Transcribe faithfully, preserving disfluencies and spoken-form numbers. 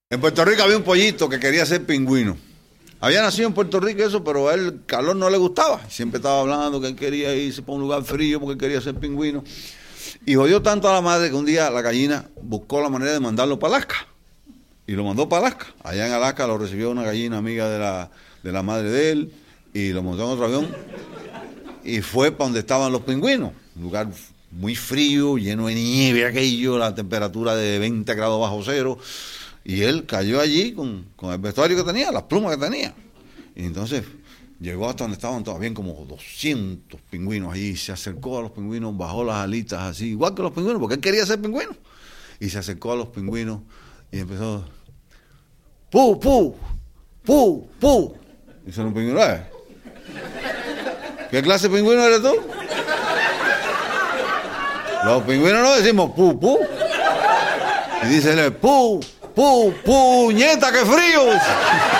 En Puerto Rico había un pollito que quería ser pingüino. Había nacido en Puerto Rico eso, pero a él el calor no le gustaba. Siempre estaba hablando que él quería irse para un lugar frío porque él quería ser pingüino. Y jodió tanto a la madre que un día la gallina buscó la manera de mandarlo para Alaska. Y lo mandó para Alaska. Allá en Alaska lo recibió una gallina amiga de la, de la madre de él y lo montó en otro avión y fue para donde estaban los pingüinos. Un lugar muy frío, lleno de nieve aquello, la temperatura de veinte grados bajo cero. Y él cayó allí con, con el vestuario que tenía, las plumas que tenía. Y entonces llegó hasta donde estaban todavía como doscientos pingüinos allí. Se acercó a los pingüinos, bajó las alitas así, igual que los pingüinos, porque él quería ser pingüino. Y se acercó a los pingüinos y empezó... ¡Pu, pu! ¡Pu, pu! Y dice un pingüino, ¿eh? ¿Qué clase de pingüino eres tú? Los pingüinos no decimos pu, pu. Y dice él, pu, pu, puñeta, qué frío.